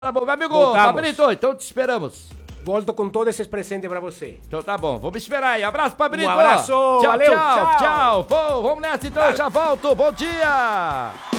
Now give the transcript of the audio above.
Tá bom, meu amigo Voltamos. Pablito, então te esperamos. Volto com todos esses presentes pra você. Então tá bom, vamos esperar aí. Abraço, Pablito. Um abraço, Tchau, valeu, tchau, tchau. tchau. Vamos nessa então, eu já volto. Bom dia.